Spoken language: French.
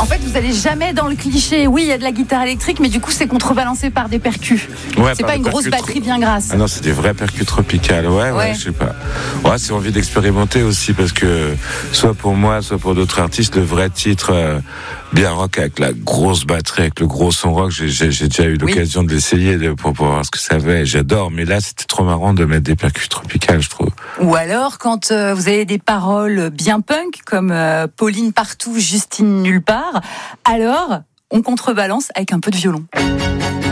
En fait, vous n'allez jamais dans le cliché. Oui, il y a de la guitare électrique, mais du coup, c'est contrebalancé par des percus. Ouais, c'est pas une grosse batterie bien grasse. Ah non, c'est des vrais percus tropicales. Ouais, je sais pas. Ouais, c'est envie d'expérimenter aussi parce que soit pour moi, soit pour d'autres artistes, le vrai titre bien rock avec la grosse batterie, avec le gros son rock, j'ai déjà eu l'occasion de l'essayer pour voir ce que ça avait. J'adore, mais là, c'était trop marrant de mettre des percus tropicales, je trouve. Ou alors, quand vous avez des paroles bien punk, comme Pauline partout, Justine nulle part, alors on contrebalance avec un peu de violon.